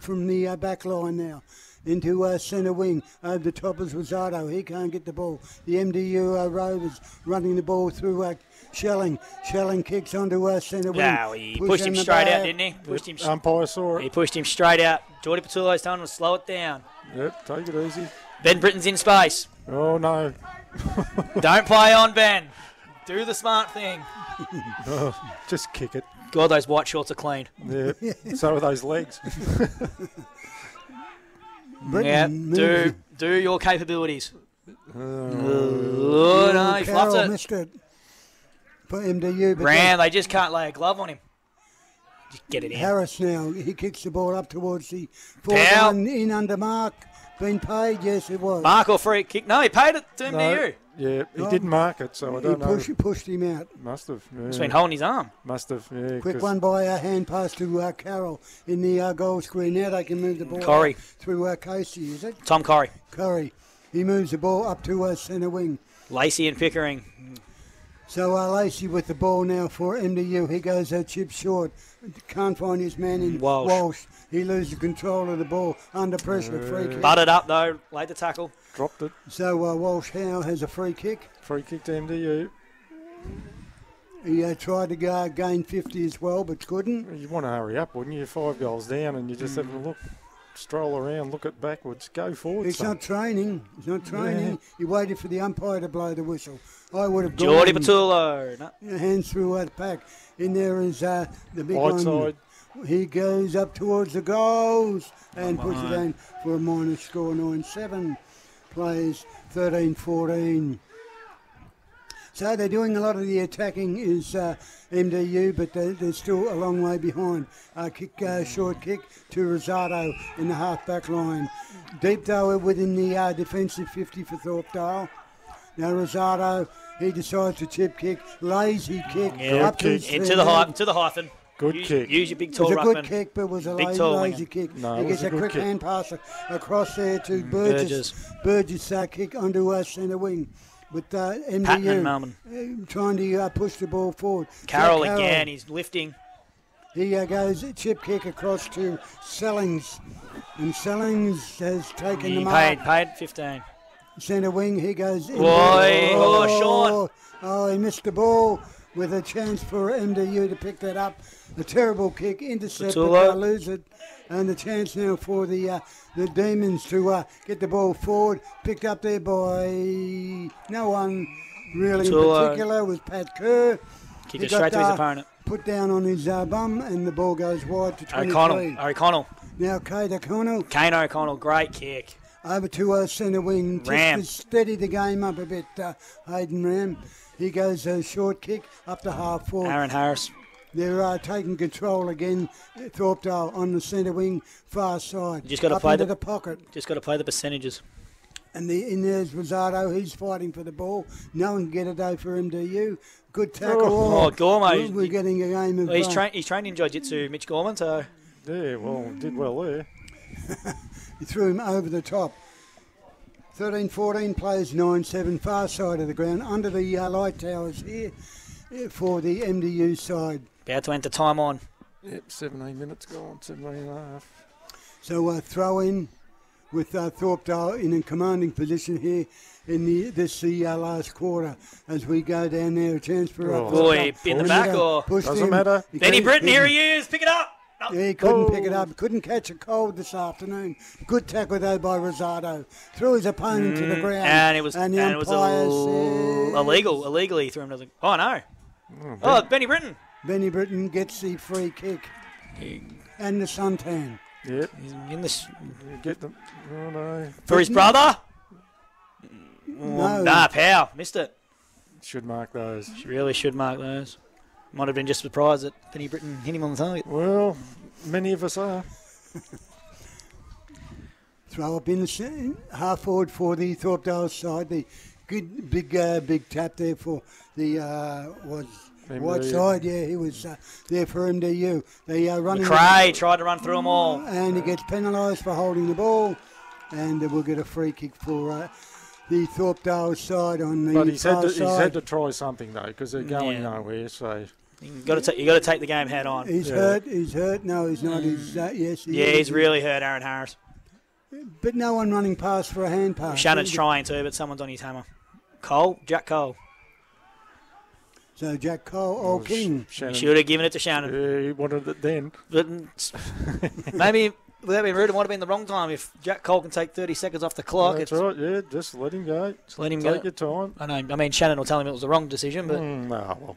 from the back line now. Into centre wing. Over the top is Rosado. He can't get the ball. The MDU Rovers running the ball through Shelling. Shelling kicks onto centre wing. No, he pushed him straight out, didn't he? Umpire saw it. He pushed him straight out. Geordie Patullo's telling him to slow it down. Yep, take it easy. Ben Britton's in space. Oh, no. Don't play on, Ben. Do the smart thing. Oh, just kick it. God, those white shorts are clean. Yeah, so are those legs. Yeah, do your capabilities. Oh, no, he fluffed it. Missed it for MDU. Brown, they just can't lay a glove on him. Just get it in. Harris now, he kicks the ball up towards the forward in under Mark. Been paid? Yes, it was. Mark or free kick? No, he paid it to MDU. Yeah, he didn't mark it, so I don't know. He pushed him out. Must have. Yeah. He's been holding his arm. Must have, yeah. Quick one by a hand pass to Carroll in the goal screen. Now they can move the ball Corey. through Casey, is it? Tom Corey. Corey. He moves the ball up to centre wing. Lacey and Pickering. So Lacey with the ball now for MDU. He goes chip short. Can't find his man in Walsh. He loses control of the ball under pressure. Free kick. Butted up though. Laid the tackle. Dropped it. So Walsh now has a free kick. Free kick to MDU. He tried to gain 50 as well, but couldn't. You want to hurry up, wouldn't you? 5 goals down and you just have a look. Stroll around, look at backwards, go forward. He's not training. He's not training. Yeah. He waited for the umpire to blow the whistle. I would have gone. Geordie Patullo. No. Hands through the pack. In there is the big right one. Side. He goes up towards the goals and puts it in for a minus score. 9-7. Plays 13-14. So they're doing a lot of the attacking is MDU, but they're still a long way behind. Short kick to Rosado in the half-back line. Deep though within the defensive 50 for Thorpedale. Now Rosado, he decides to chip kick, lazy kick. Yeah, up into the hyphen. Good kick. Use your big tall ruckman. It was a ruckman. good kick, but it was a lazy kick. No, he gets a quick hand pass across there to Burgess. Burgess kick onto centre wing. With MDU Patton and Melbourne. Trying to push the ball forward. Carroll again, he's lifting. He goes chip kick across to Sellings. And Sellings has taken the mark. Paid 15. Centre wing, he goes in. Sean. Oh, he missed the ball with a chance for MDU to pick that up. A terrible kick, intercept, but they'll lose it. And the chance now for the Demons to get the ball forward. Picked up there by no one really in particular. It was Pat Kerr. Kicked it straight to his opponent. Put down on his bum, and the ball goes wide to 23. O'Connell. Now Kane O'Connell. Kane O'Connell, great kick. Over to centre wing. Ram. Just to steady the game up a bit, Hayden Ram. He goes a short kick up to half forward. Aaron Harris. They're taking control again. Thorpedale on the centre wing, far side. Just got to play the pocket. Just got to play the percentages. And in there's Rosado. He's fighting for the ball. No one can get it though for MDU. Good tackle. Gorman. We're getting a game of. He's trained in jiu-jitsu, Mitch Gorman. So. Yeah, well, did well there. He threw him over the top. 13-14 plays 9-7, far side of the ground, under the light towers here for the MDU side. About to enter time on. Yep, 17 minutes gone, 17 and a half. So throw in with Thorpedale in a commanding position here in this last quarter as we go down there. A chance for boy, in the back or doesn't matter. Benny Britton, here he is, pick it up. Yeah, he couldn't pick it up. Couldn't catch a cold this afternoon. Good tackle though by Rosado. Threw his opponent to the ground. And it was illegal. Illegally threw him to the. Oh no! Benny Britton. Benny Britton gets the free kick and the suntan. Yep. He's in the. Get them. Oh no! For his brother. No. Nah, Pow missed it. Should mark those. Really should mark those. Might have been just surprised that Benny Britton hit him on the target. Well, many of us are. Throw up in the half forward for the Thorpedale side. The good big tap there for the White side. Yeah, he was there for MDU. They are running. McRae tried to run through them all, and he gets penalised for holding the ball, and we'll get a free kick for. The Thorpedale side on the but he's had to try something though because they're going nowhere. So You got to take the game head on. He's hurt. He's hurt. No, he's not. He's yes. He Yeah, is. he's really hurt, Aaron Harris. But no one running past for a hand pass. Shannon's trying to, but someone's on his hammer. Jack Cole. So Jack Cole or King. Shannon. Should have given it to Shannon. Yeah, he wanted it then. But maybe, without being rude, it might have been the wrong time. If Jack Cole can take 30 seconds off the clock, That's right, yeah, just let him go. Just let him Take go. your time. I know. I mean, Shannon will tell him it was the wrong decision, but Well.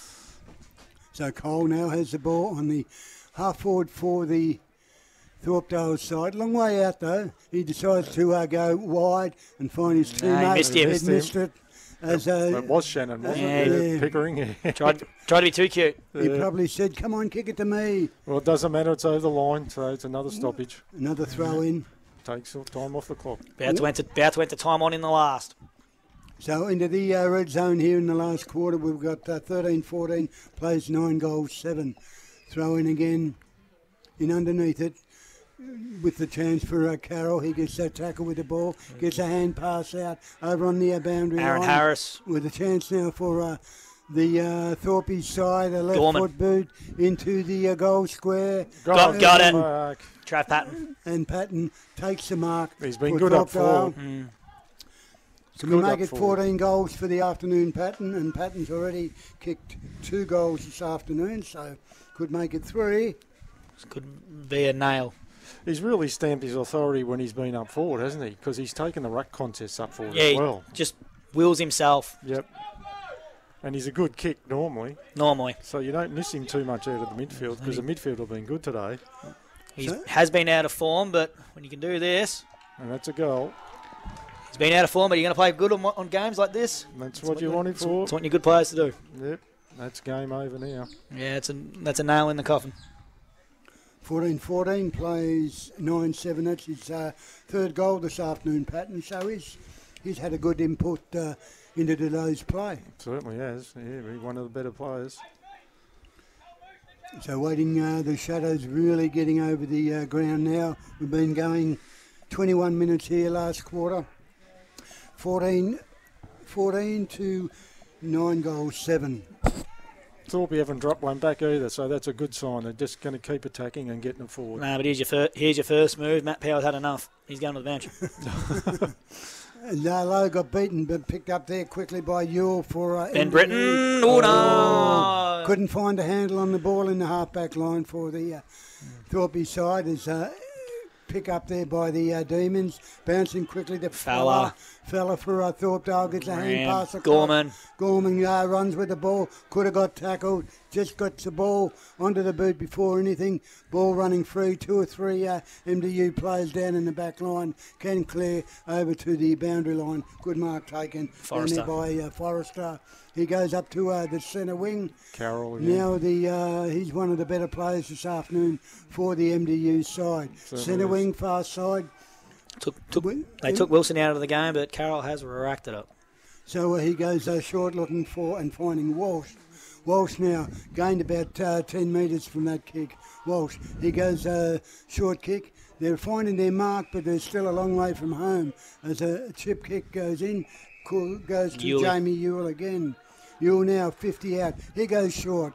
So Cole now has the ball on the half forward for the Thorpedale side. Long way out though. He decides to go wide and find his teammate. he missed him. He missed it. As It was Shannon, wasn't it? Yeah. Pickering. tried to be too cute. he probably said, "Come on, kick it to me." Well, it doesn't matter. It's over the line, so it's another stoppage. Another throw in. Takes time off the clock. About to enter time on in the last. So into the red zone here in the last quarter, we've got 13-14, plays 9 goals, 7. Throw in again, in underneath it, with the chance for Carroll. He gets that tackle with the ball, gets a hand pass out over on the boundary Aaron line. Harris. With a chance now for the Thorpe side, a left Gorman. foot boot into the goal square. Got it. Back. Trav Patton. And Patton takes the mark. He's been for good up Thorpedale. forward. Can we Good make up it forward. 14 goals for the afternoon, Patton? And Patton's already kicked 2 goals this afternoon, so could make it 3. This could be a nail. He's really stamped his authority when he's been up forward, hasn't he? Because he's taken the ruck contests up forward Yeah, as he well. just wills himself Yep. And he's a good kick normally, normally. so you don't miss him too much out of the midfield because the midfield have been good today. He has been out of form, but when you can do this, And that's a goal. he's been out of form, but you're going to play good on games like this. And that's what you want him for. That's what your good players to do. Yep. That's game over now. Yeah, that's a nail in the coffin. 14-14, plays 9-7. That's his third goal this afternoon, Patton. So he's had a good input into today's play. Certainly has. Yeah, he's one of the better players. So waiting, the Shadows really getting over the ground now. We've been going 21 minutes here last quarter. 14 to 9 goals, 7. Thorpe haven't dropped one back either, so that's a good sign. They're just going to keep attacking and getting it forward. No, but here's your first move. Matt Power's had enough. He's going to the bench. Lowe got beaten, but picked up there quickly by Ewell for Ben Britton. Oh, no. Couldn't find a handle on the ball in the half-back line for the Thorpe side. As pick up there by the Demons, bouncing quickly to Fella for Thorpedale, gets a hand pass across. Gorman runs with the ball, could have got tackled, just got the ball onto the boot before anything. Ball running free, 2 or 3 MDU players down in the back line, can clear over to the boundary line. Good mark taken down there by Forrester. He goes up to the centre wing. Carroll again. Now he's one of the better players this afternoon for the MDU side. Centre wing, far side. They took Wilson out of the game, but Carroll has racked it up. So he goes short looking for and finding Walsh. Walsh now gained about 10 metres from that kick. Walsh, he goes short kick. They're finding their mark, but they're still a long way from home. As a chip kick goes in, goes to Jamie Ewell again. Ewell now 50 out. He goes short.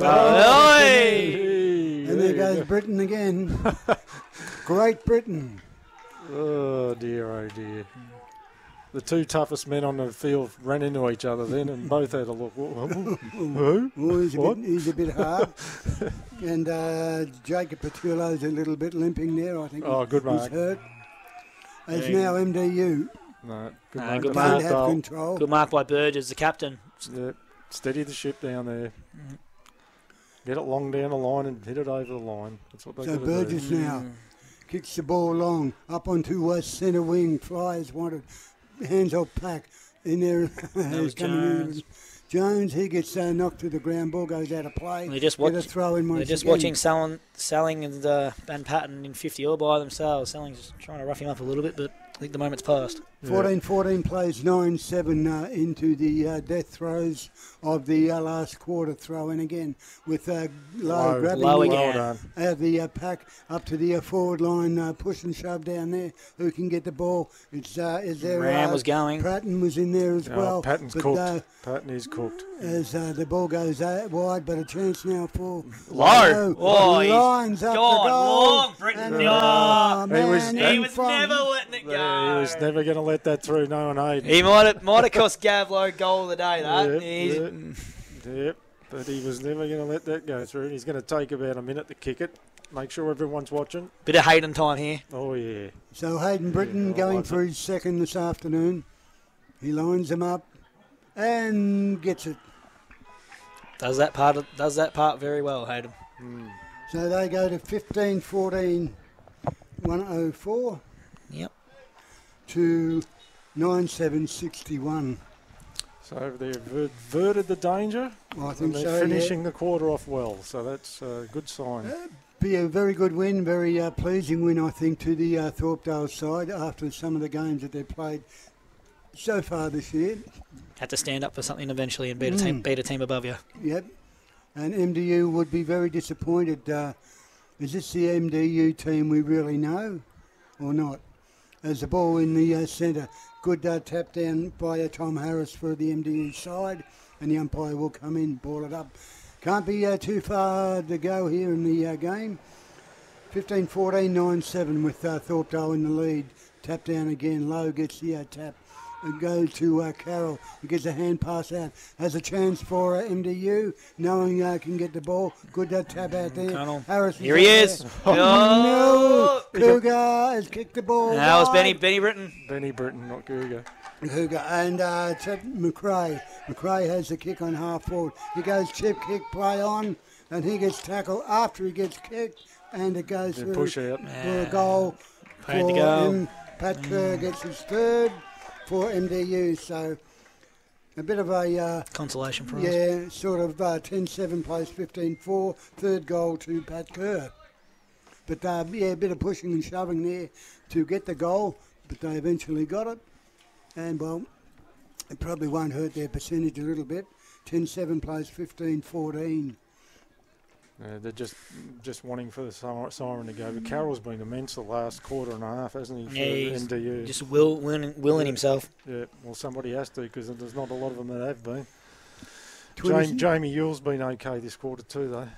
And there goes Britain again. Great Britain. Oh dear. The 2 toughest men on the field ran into each other then and both had a look. Who? Oh, he's a bit hard. And Jacob Petullo's a little bit limping there, I think. Oh, good mark. He's hurt. As now MDU. No, good Don't mark. have control. Good mark by Burgess, the captain. Yep. Steady the ship down there. Get it long down the line and hit it over the line. That's what they So got to Burgess do. now kicks the ball long up onto West centre wing. Flyers wanted. Hands off pack in there. That was Jones. Jones, he gets knocked to the ground. Ball goes out of play. They're just watching Salling and Ben Patton in 50 all by themselves. Salling's just trying to rough him up a little bit, but I think the moment's passed. 14-14 plays 9-7 into the death throes of the last quarter throw-in again with Lowe grabbing Lowe the, again. Well done. out of the pack up to the forward line, push and shove down there. Who can get the ball? Is there Ram was going. Patton was in there as well. Patton's but, cooked. Patton is cooked. as the ball goes wide, but a chance now for Low. Oh, he's lines up gone the goal. long, Britton. And, Oh, man, he in was front. never letting it go. He was never going to let that through, no one Hayden. He might have cost Gav Lowe goal of the day, that. Yep, but he was never going to let that go through. He's going to take about a minute to kick it. Make sure everyone's watching. Bit of Hayden time here. Oh, yeah. So Hayden Britton going for his second this afternoon. He lines them up and gets it. Does that part very well, Hayden. So they go to 15-14, 104 Yep. to 9-7-61. So they've averted the danger. I And think they're so. finishing the quarter off well, so that's a good sign. Be a very good win, very pleasing win, I think, to the Thorpedale side after some of the games that they've played so far this year. Had to stand up for something eventually and beat a team above you. Yep. And MDU would be very disappointed. Is this the MDU team we really know or not? As the ball in the centre, good tap down by Tom Harris for the MDU side, and the umpire will come in, ball it up. Can't be too far to go here in the game. 15-14, 9-7 with Thorpedale in the lead. Tap down again, Lowe gets the tap. And goes to Carroll. He gets a hand pass out. Has a chance for MDU, knowing can get the ball. Good tap out there. Connell. Harris Here he is. No! Cougar has kicked the ball. That was wide. Benny Britton. Benny Britton, not Cougar. Cougar and McRae. McRae has the kick on half forward. He goes chip kick play on, and he gets tackled after he gets kicked, and it goes They through push out. for a goal. Paid for to go. him. Pat Kerr gets his third for MDU, so a bit of a Consolation prize. yeah, sort of 10-7 plays 15-4, third goal to Pat Kerr. But yeah, a bit of pushing and shoving there to get the goal, but they eventually got it. And well, it probably won't hurt their percentage a little bit. 10-7 plays 15-14. They're just wanting for the siren to go. But Carroll's been immense the last quarter and a half, hasn't he, for Yeah, he's MDU? just willing himself. Yeah, well, somebody has to, because there's not a lot of them that have been. 20 Jamie Yule's been okay this quarter too, though.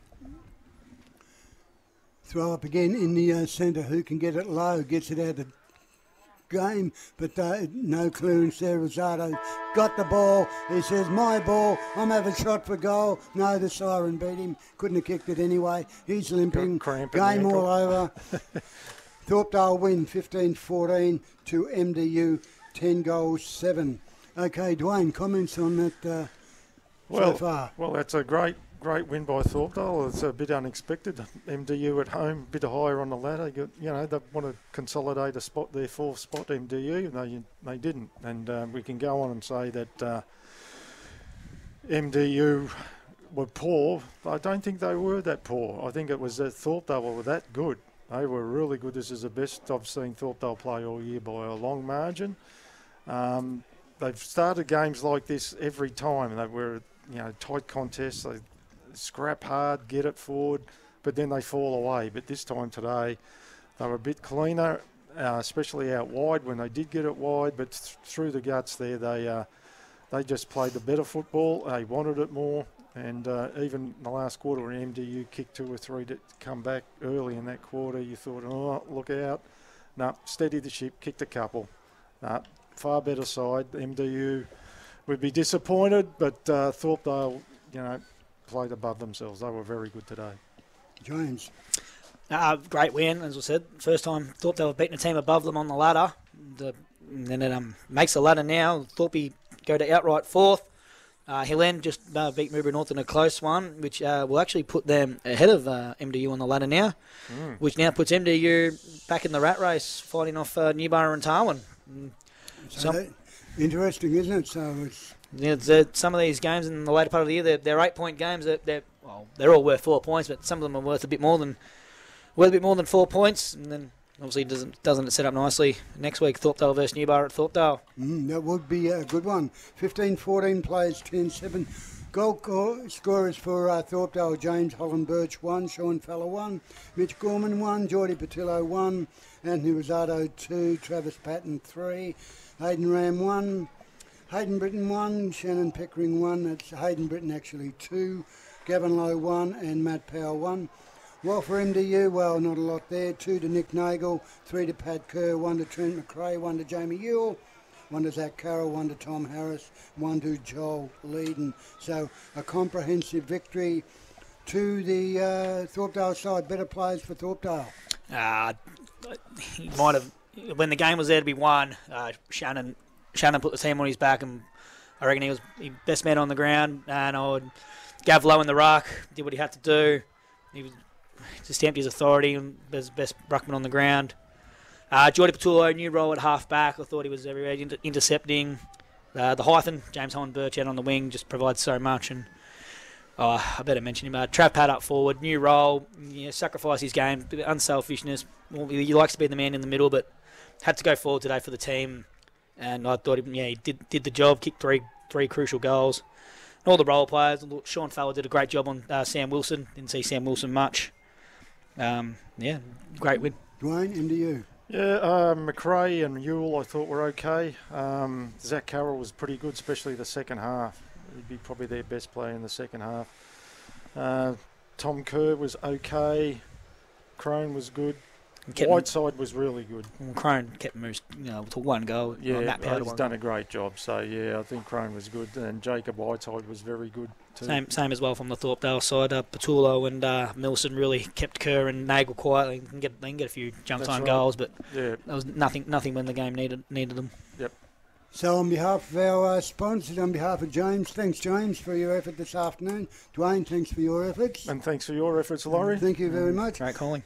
Throw up again in the centre. Who can get it low? Gets it out of the game, but no clearance there. Rosado got the ball. He says, my ball. I'm having shot for goal. No, the siren beat him. Couldn't have kicked it anyway. He's limping. Got cramp in the Game all ankle. over. Thorpedale win 15-14 to MDU 10 goals 7. Okay, Dwayne, comments on that so far? Well, that's a great win by Thorpedale. It's a bit unexpected. MDU at home, a bit higher on the ladder. They want to consolidate a spot, their fourth spot, MDU. They didn't. And we can go on and say that MDU were poor. I don't think they were that poor. I think it was that Thorpedale were that good. They were really good. This is the best I've seen Thorpedale play all year by a long margin. They've started games like this every time. They were, tight contests. They scrap hard, get it forward, but then they fall away. But this time today, they were a bit cleaner, especially out wide when they did get it wide. But through the guts there, they just played the better football. They wanted it more. And even in the last quarter when MDU kicked 2 or 3 to come back early in that quarter, you thought, oh, look out. No, steady the ship, kicked a couple. No, far better side. MDU would be disappointed, but Thorpedale, played above themselves. They were very good today. James. Great win, as I said. First time Thorpedale have beaten a team above them on the ladder. Then it makes the ladder now. Thorpe go to outright fourth. Hillen just beat Moobra North in a close one, which will actually put them ahead of MDU on the ladder now, which now puts MDU back in the rat race, fighting off Newborough and Tarwin. Interesting, isn't it? So it's some of these games in the later part of the year, they're 8-point games. They're all worth 4 points, but some of them are worth a bit more than 4 points. And then obviously doesn't it set up nicely next week? Thorpedale versus Newbar at Thorpedale. That would be a good one. 15-14 plays 10-7. Goal scorers for Thorpedale: James Holland Birch 1, Sean Feller 1, Mitch Gorman 1, Geordie Patillo 1, Anthony Rosado 2, Travis Patton 3, Hayden Ram 1, Hayden Britton 1, Shannon Pickering 1, that's Hayden Britton actually 2, Gavin Lowe 1 and Matt Powell 1. Well, for MDU, well, not a lot there. 2 to Nick Nagel, 3 to Pat Kerr, 1 to Trent McRae, 1 to Jamie Ewell, 1 to Zach Carroll, 1 to Tom Harris, 1 to Joel Leedon. So a comprehensive victory to the Thorpedale side. Better players for Thorpedale. He might have, when the game was there to be won, Shannon put the team on his back, and I reckon he was the best man on the ground. And Gav Lowe in the ruck, did what he had to do. He stamped his authority and was best ruckman on the ground. Geordie Patillo, new role at half back. I thought he was everywhere, intercepting. The Hythen, James Holland Birch out on the wing, just provides so much. And I better mention him. Trav Pat up forward, new role, sacrifice his game, bit of unselfishness. Well, he likes to be the man in the middle, but had to go forward today for the team. And I thought he did the job, kicked three crucial goals. And all the role players, Sean Feller did a great job on Sam Wilson. Didn't see Sam Wilson much. Great win. Dwayne, into you. Yeah, McRae and Ewell I thought were okay. Zach Carroll was pretty good, especially the second half. He'd be probably their best player in the second half. Tom Kerr was okay. Crone was good. Whiteside was really good. Crone kept moves, to one goal. Yeah, he's done a great job. So yeah, I think Crone was good, and Jacob Whiteside was very good too. Same as well from the Thorpedale side. Patullo and Milson really kept Kerr and Nagel quiet. They can get a few junk time goals, but there was nothing when the game needed them. Yep. So on behalf of our sponsors, on behalf of James, thanks James for your effort this afternoon. Dwayne, thanks for your efforts. And thanks for your efforts, Laurie. Thank you very much. Great calling.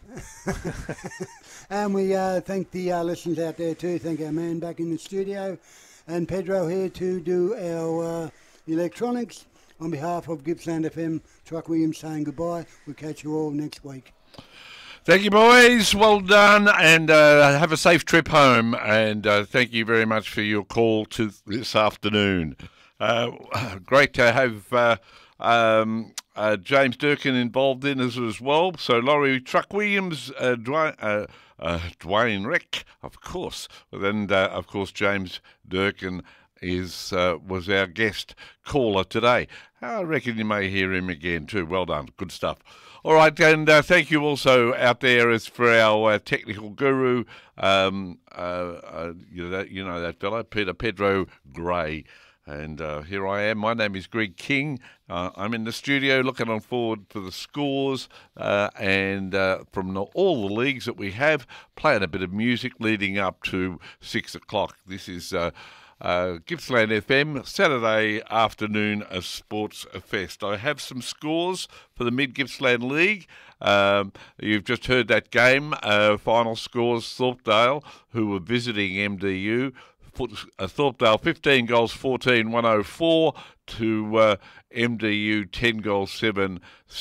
And we thank the listeners out there too. Thank our man back in the studio. And Pedro here to do our electronics. On behalf of Gippsland FM, Chuck Williams saying goodbye. We'll catch you all next week. Thank you, boys. Well done, and have a safe trip home. And thank you very much for your call to this afternoon. Great to have James Durkin involved in us as well. So Laurie, Truck Williams, Dwayne Rick, of course, and of course James Durkin was our guest caller today. I reckon you may hear him again too. Well done, good stuff. All right, and thank you also out there as for our technical guru, you know that fella, Pedro Gray. And here I am. My name is Greg King. I'm in the studio looking on forward for the scores and from all the leagues that we have, playing a bit of music leading up to 6 o'clock. This is Gippsland FM, Saturday afternoon sports fest. I have some scores for the Mid Gippsland League. You've just heard that game. Final scores: Thorpedale, who were visiting MDU, Thorpedale 15 goals 14 104 to MDU 10 goals 7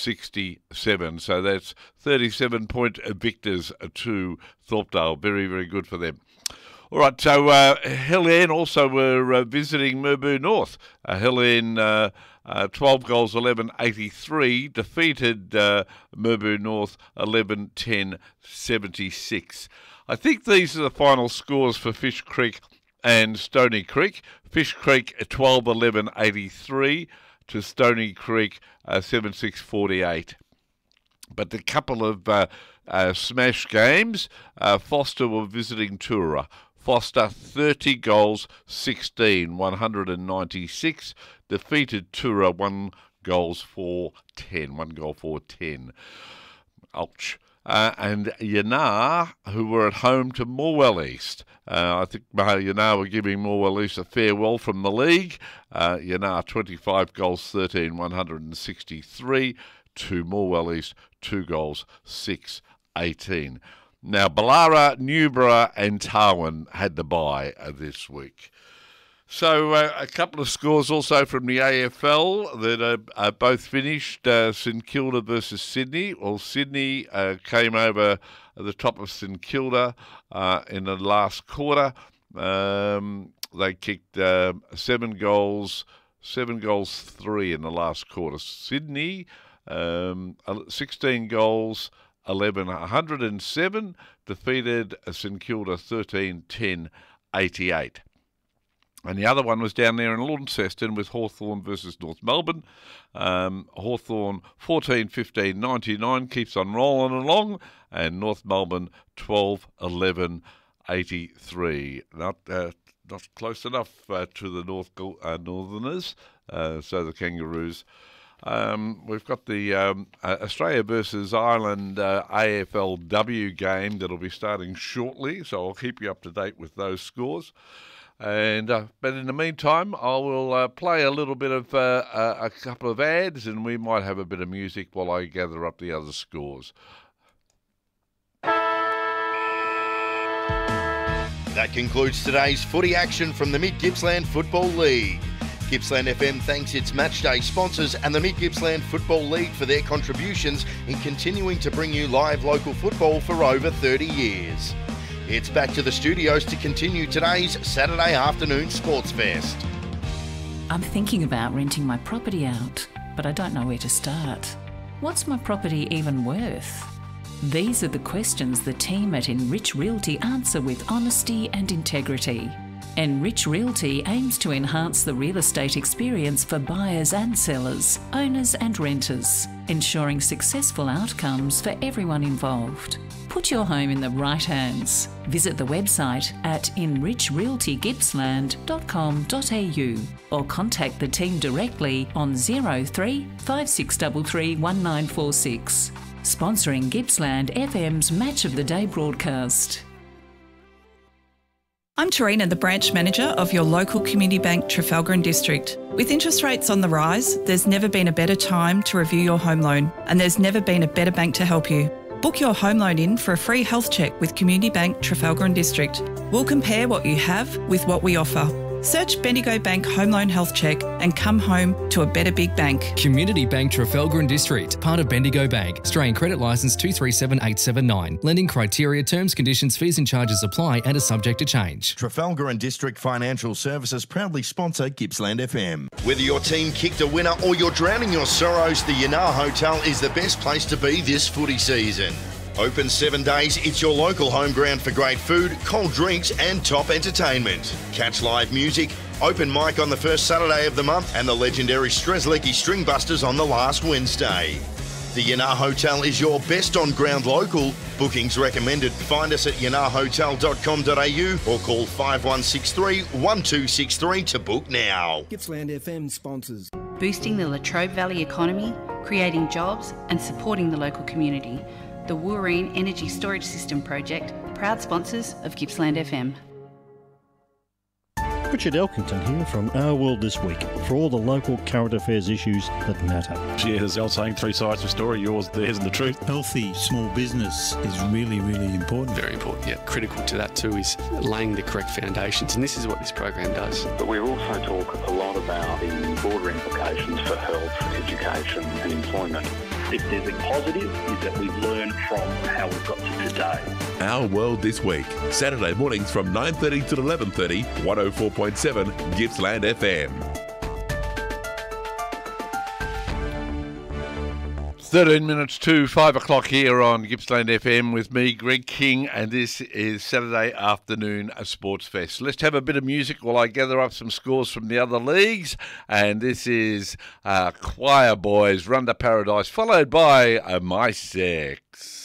67. So that's 37-point victors to Thorpedale. Very, very good for them. All right, so Helen also were visiting Merbau North. Helen 12 goals 11 83 defeated Merbau North 11 10 76. I think these are the final scores for Fish Creek and Stony Creek. Fish Creek 12 11 83 to Stony Creek 7 6 48. But the couple of smash games, Foster were visiting Tura. Foster 30 goals 16 196 defeated Tura 1 goal for 10. Ouch. And Yanar, who were at home to Morwell East. I think Yanar were giving Morwell East a farewell from the league. Yanar 25 goals 13 163 to Morwell East 2 goals 6 18. Now Ballara, Newborough and Tarwin had the bye this week. So a couple of scores also from the AFL that are both finished. St Kilda versus Sydney. Well, Sydney came over at the top of St Kilda in the last quarter. They kicked 7 goals, 3 in the last quarter. Sydney, 16 goals, 11, 107, defeated St Kilda 13-10, 88. And the other one was down there in Launceston with Hawthorn versus North Melbourne. Hawthorn 14-15, 99, keeps on rolling along, and North Melbourne 12-11, 83. Not close enough to the Northerners, so the Kangaroos. We've got the Australia versus Ireland AFLW game that'll be starting shortly, so I'll keep you up to date with those scores. And but in the meantime, I will play a little bit of a couple of ads, and we might have a bit of music while I gather up the other scores. That concludes today's footy action from the Mid-Gippsland Football League. Gippsland FM thanks its matchday sponsors and the Mid-Gippsland Football League for their contributions in continuing to bring you live local football for over 30 years. It's back to the studios to continue today's Saturday afternoon Sports Fest. I'm thinking about renting my property out, but I don't know where to start. What's my property even worth? These are the questions the team at Enrich Realty answer with honesty and integrity. Enrich Realty aims to enhance the real estate experience for buyers and sellers, owners and renters, ensuring successful outcomes for everyone involved. Put your home in the right hands. Visit the website at enrichrealtygippsland.com.au or contact the team directly on 03 5633 1946. Sponsoring Gippsland FM's Match of the Day broadcast. I'm Tarina, the branch manager of your local community bank, Trafalgar and District. With interest rates on the rise, there's never been a better time to review your home loan, and there's never been a better bank to help you. Book your home loan in for a free health check with Community Bank, Trafalgar and District. We'll compare what you have with what we offer. Search Bendigo Bank Home Loan Health Check and come home to a better big bank. Community Bank Trafalgar and District, part of Bendigo Bank. Australian Credit Licence 237879. Lending criteria, terms, conditions, fees and charges apply and are subject to change. Trafalgar and District Financial Services proudly sponsor Gippsland FM. Whether your team kicked a winner or you're drowning your sorrows, the Yanar Hotel is the best place to be this footy season. Open 7 days, it's your local home ground for great food, cold drinks and top entertainment. Catch live music, open mic on the first Saturday of the month and the legendary Strzelecki String Busters on the last Wednesday. The Yanar Hotel is your best on-ground local. Bookings recommended. Find us at yanarhotel.com.au or call 5163 1263 to book now. Gippsland FM sponsors. Boosting the Latrobe Valley economy, creating jobs and supporting the local community. The Wooreen Energy Storage System Project, proud sponsors of Gippsland FM. Richard Elkington here from Our World This Week for all the local current affairs issues that matter. Yeah, there's the old saying, 3 sides to a story, yours, theirs and the truth. Healthy small business is really, really important. Very important, yeah. Critical to that too is laying the correct foundations, and this is what this program does. But we also talk a lot about the broader implications for health, education and employment. If there's a positive, is that we've learned from how we've got to today. Our World This Week, Saturday mornings from 9:30 to 11:30, 104.7 Gippsland FM. 13 minutes to 5 o'clock here on Gippsland FM with me, Greg King, and this is Saturday afternoon Sports Fest. Let's have a bit of music while I gather up some scores from the other leagues, and this is Choir Boys, Run to Paradise, followed by My Sex.